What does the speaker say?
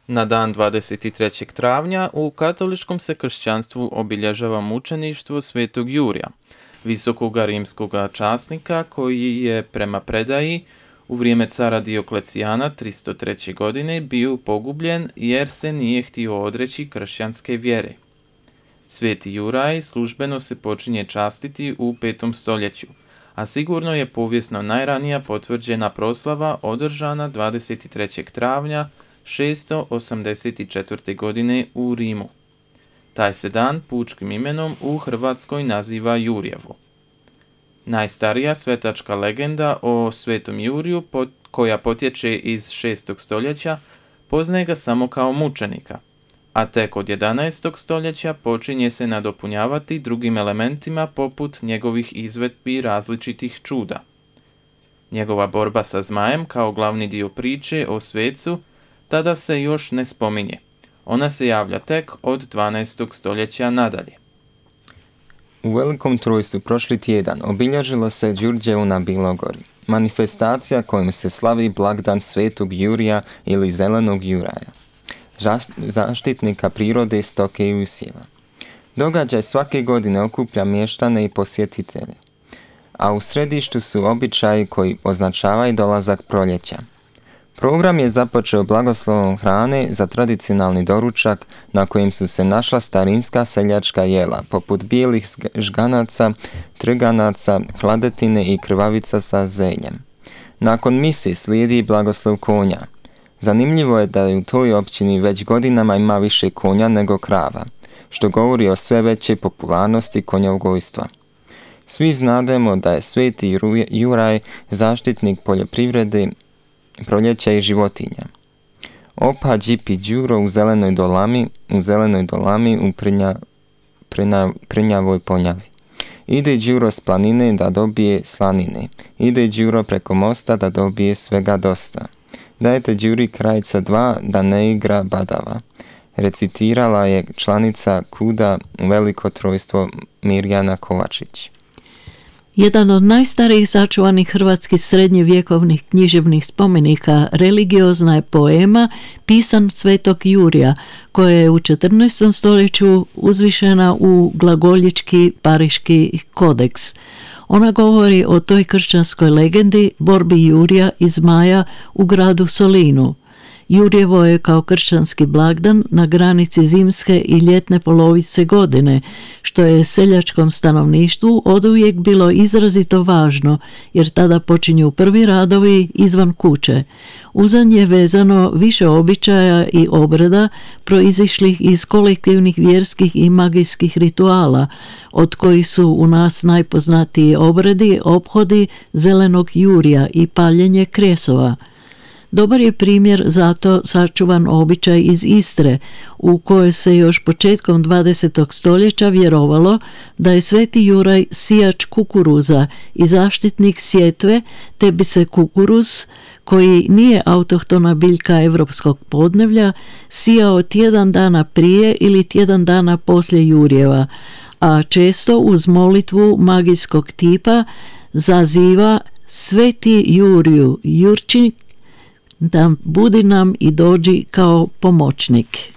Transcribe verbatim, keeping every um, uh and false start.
Na dan dvadeset trećeg travnja u katoličkom se kršćanstvu obilježava mučeništvo svetog Jurija, visokoga rimskoga časnika koji je prema predaji u vrijeme cara Dioklecijana tristo treće. godine bio pogubljen jer se nije htio odreći kršćanske vjere. Sveti Juraj službeno se počinje častiti u petom stoljeću, a sigurno je povijesno najranija potvrđena proslava održana dvadeset trećeg travnja šesto osamdeset četvrte. godine u Rimu. Taj se dan pučkim imenom u Hrvatskoj naziva Jurjevo. Najstarija svetačka legenda o svetom Juriju, pot, koja potječe iz šestog stoljeća, poznaje ga samo kao mučenika, a tek od jedanaestog stoljeća počinje se nadopunjavati drugim elementima poput njegovih izvedbi različitih čuda. Njegova borba sa zmajem kao glavni dio priče o svecu tada se još ne spominje. Ona se javlja tek od dvanaestog stoljeća nadalje. U Velikom Trojstvu prošli tjedan obilježilo se Đurđevo na Bilogori, manifestacija kojom se slavi blagdan svetog Jurija ili zelenog Juraja, zaštitnika prirode, stoke i usjeva. Događaj svake godine okuplja mještane i posjetitelje, a u središtu su običaji koji označavaju dolazak proljeća. Program je započeo blagoslovom hrane za tradicionalni doručak na kojem su se našla starinska seljačka jela, poput bijelih žganaca, trganaca, hladetine i krvavica sa zeljem. Nakon mise slijedi blagoslov konja. Zanimljivo je da je u toj općini već godinama ima više konja nego krava, što govori o sve većoj popularnosti konjogojstva. Svi znademo da je sveti Juraj zaštitnik poljoprivrede, proljeća i životinja. Opa džipi Đuro u zelenoj dolami, u zelenoj dolami u prnja, prnja, prnjavoj ponjavi. Ide Đuro s planine da dobije slanine. Ide Đuro preko mosta da dobije svega dosta. Dajte Đuri krajca dva da ne igra badava. Recitirala je članica Kuda Veliko Trojstvo Mirjana Kovačić. Jedan od najstarijih sačuvanih hrvatskih srednjevjekovnih književnih spomenika religiozna je poema Pisan svetog Jurija, koja je u četrnaestom stoljeću uzvišena u glagoljički pariški kodeks. Ona govori o toj kršćanskoj legendi borbi Jurija i zmaja u gradu Solinu. Jurjevo je kao kršćanski blagdan na granici zimske i ljetne polovice godine, što je seljačkom stanovništvu oduvijek bilo izrazito važno, jer tada počinju prvi radovi izvan kuće. Uzan je vezano više običaja i obreda proizišlih iz kolektivnih vjerskih i magijskih rituala, od kojih su u nas najpoznatiji obredi, ophodi zelenog Jurija i paljenje kresova. Dobar je primjer zato sačuvan običaj iz Istre, u kojoj se još početkom dvadesetog stoljeća vjerovalo da je sveti Juraj sijač kukuruza i zaštitnik sjetve, te bi se kukuruz, koji nije autohtona biljka evropskog podneblja, sijao tjedan dana prije ili tjedan dana poslije Jurjeva, a često uz molitvu magijskog tipa zaziva sveti Juriju, Jurčin, da budi nam i dođi kao pomoćnik.